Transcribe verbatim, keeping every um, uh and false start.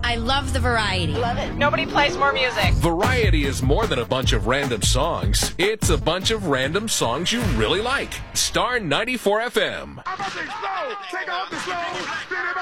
I love the variety. Love it. Nobody plays more music. Variety is more than a bunch of random songs. It's a bunch of random songs you really like. Star ninety-four F M. I'm about to explode. Take off the slow.